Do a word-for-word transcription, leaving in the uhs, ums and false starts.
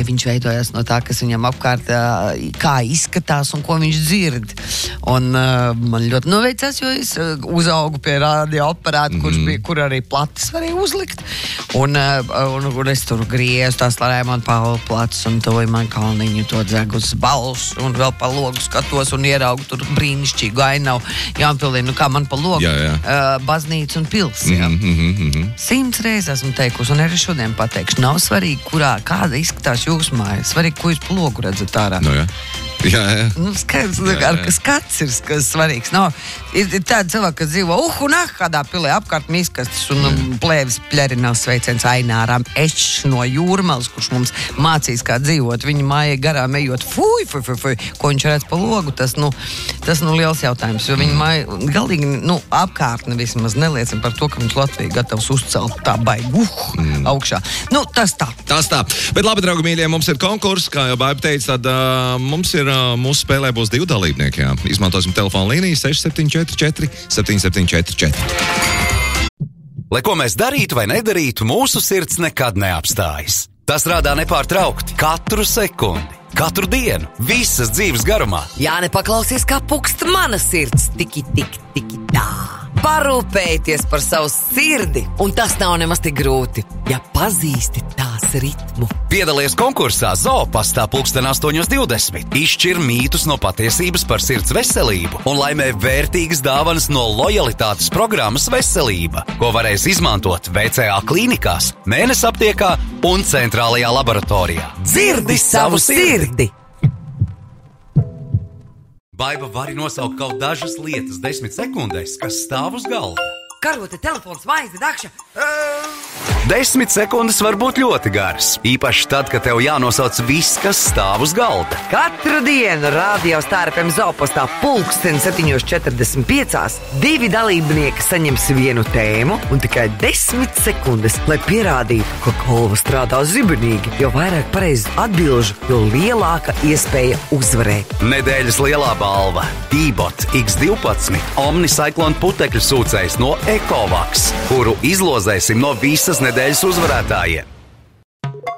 viņš veidojās no tā, kas viņam apkārt, kā izskatās un ko viņš dzird. Un uh, man ļoti noveicās, jo es uh, uzaugu pie radio aparāta, kurš bija, kur arī platis varēja uzlikt. Un, uh, un, un es tur griezu tās Raimonda Paula platis un toju man kalniņu, to dzegus balsu un vēl pa logu skatos un ieraugu tur brīnišķīgu ainavu Jaunpilī, nu kā man pa logu jā, jā. Uh, baznīca un pils. Jā. Mm -hmm, mm -hmm. Simts reizes esmu teikusi un arī šodien pateikšu. Nav svarīgi, kurā, kāda izskatās jūsu māja. Svarīgi, ko jūs pa logu redzat ārā. No, jā. Jā, jā. Nu, skats, jā, jā. skats ir kas svarīgs. Nav, ir, ir tādi cilvēki, kas dzīvo uh un ah, kādā pilī apkārt miskastis un jā. plēvis pļerinās sveiciens Aināram Ešs no Jūrmalas, kurš mums mācīs, kā dzīvot. Viņa mājai garām ejot, fuj, fuj, fuj, fuj, ko viņš redz pa logu, tas, nu, tas, nu, liels jautājums, jo viņa māja galīgi, nu, apkārtne vismaz neliecina par to, ka mums Latvija gatavs uzcelt tā baigi, uh, mm. augšā. Nu, tas tā. Tas tā. Bet labi, draugi mīļie, mums ir konkurss, kā jau Baiba teica, tad uh, mums ir mūsu spēlē būs divi dalībnieki. Jā. Izmantosim telefonu līniju seši septiņi četri četri septiņi septiņi četri četri. Lai ko mēs darītu vai nedarītu, mūsu sirds nekad neapstājas. Tas rādā nepārtraukti katru sekundi, katru dienu, visas dzīves garumā. Jā, nepaklausies, kā pukst mana sirds. Tiki, tiki, tiki, tā. Parūpējieties par savu sirdi, un tas nav nemaz tik grūti, ja pazīsti tās ritmu. Piedalies konkursā Zoopastā pulksten astoņos divdesmit. Izšķir mītus no patiesības par sirds veselību un laimē vērtīgas dāvanas no lojalitātes programmas Veselība, ko varēs izmantot V C A klīnikās, Mēnesa aptiekā un centrālajā laboratorijā. Dzirdi savu sirdi! Baiba vari nosaukt kaut dažas lietas desmit sekundēs, kas stāv uz galda. Karote, telefons, maize, dakša. Desmit sekundes var būt ļoti garas, īpaši tad, kad tev jānosauc viss, kas stāv uz galda. Katru dienu radio Star F M Zoopastā pulksten septiņos četrdesmit piecās divi dalībnieki saņems vienu tēmu un tikai desmit sekundes, lai pierādītu, ka kolva strādā zibenīgi. Jo vairāk pareizi atbilžu, jo lielāka iespēja uzvarēt. Nedēļas lielā balva – T-Bot X divpadsmit Omnicyclone putekļu sūcējs no Ecovacs, kuru izlozēsim no visas nedēļas uzvarētājiem.